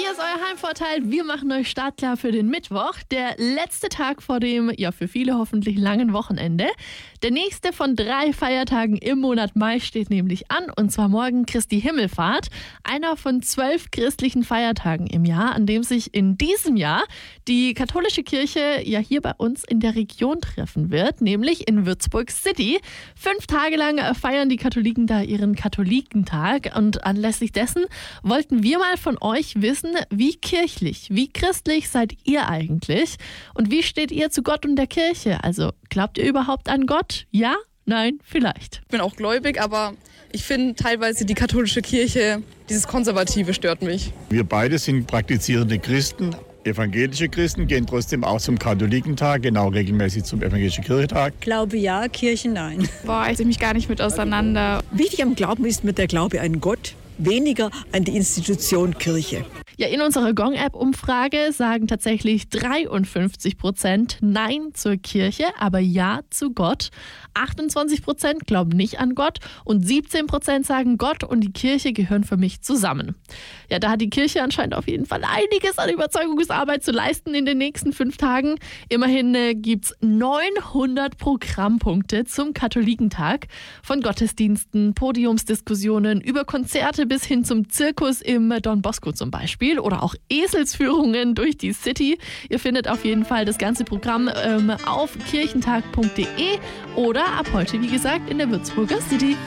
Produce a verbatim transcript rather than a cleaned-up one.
Hier ist euer Heimvorteil. Wir machen euch startklar für den Mittwoch. Der letzte Tag vor dem, ja für viele hoffentlich langen Wochenende. Der nächste von drei Feiertagen im Monat Mai steht nämlich an. Und zwar morgen Christi Himmelfahrt. Einer von zwölf christlichen Feiertagen im Jahr, an dem sich in diesem Jahr die katholische Kirche ja hier bei uns in der Region treffen wird. Nämlich in Würzburg City. Fünf Tage lang feiern die Katholiken da ihren Katholikentag. Und anlässlich dessen wollten wir mal von euch wissen, wie kirchlich, wie christlich seid ihr eigentlich? Und wie steht ihr zu Gott und der Kirche? Also glaubt ihr überhaupt an Gott? Ja? Nein? Vielleicht. Ich bin auch gläubig, aber ich finde teilweise die katholische Kirche, dieses Konservative stört mich. Wir beide sind praktizierende Christen. Evangelische Christen gehen trotzdem auch zum Katholikentag, genau regelmäßig zum evangelischen Kirchentag. Glaube ja, Kirche nein. Boah, ich setze mich gar nicht mit auseinander. Wichtig am Glauben ist mir der Glaube an Gott, weniger an die Institution Kirche. Ja, in unserer Gong-App-Umfrage sagen tatsächlich dreiundfünfzig Prozent Nein zur Kirche, aber Ja zu Gott. achtundzwanzig Prozent glauben nicht an Gott und siebzehn Prozent sagen, Gott und die Kirche gehören für mich zusammen. Ja, da hat die Kirche anscheinend auf jeden Fall einiges an Überzeugungsarbeit zu leisten in den nächsten fünf Tagen. Immerhin äh, gibt es neunhundert Programmpunkte zum Katholikentag. Von Gottesdiensten, Podiumsdiskussionen über Konzerte bis hin zum Zirkus im Don Bosco zum Beispiel. Oder auch Eselsführungen durch die City. Ihr findet auf jeden Fall das ganze Programm ähm, auf kirchentag punkt de oder ab heute, wie gesagt, in der Würzburger City.